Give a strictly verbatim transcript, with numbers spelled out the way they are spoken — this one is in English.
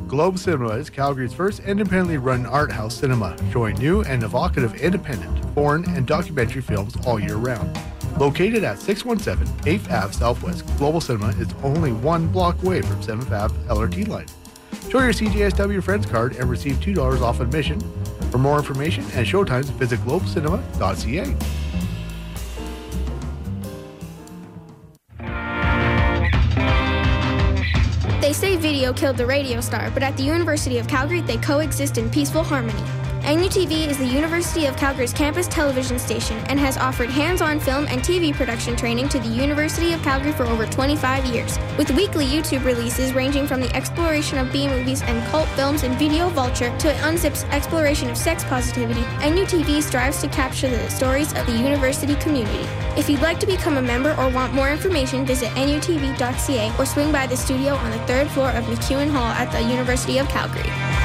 Globe Cinema is Calgary's first independently run art house cinema, showing new and evocative independent, foreign, and documentary films all year round. Located at six one seven eighth Avenue Southwest, Global Cinema is only one block away from seventh Avenue L R T line. Show your C J S W Friends card and receive two dollars off admission. For more information and showtimes, visit globe cinema dot c a. They say video killed the radio star, but at the University of Calgary, they coexist in peaceful harmony. N U T V is the University of Calgary's campus television station and has offered hands-on film and T V production training to the University of Calgary for over twenty-five years. With weekly YouTube releases ranging from the exploration of B-movies and cult films in Video Vulture to Unzip's exploration of sex positivity, N U T V strives to capture the stories of the university community. If you'd like to become a member or want more information, visit N U T V dot c a or swing by the studio on the third floor of McEwen Hall at the University of Calgary.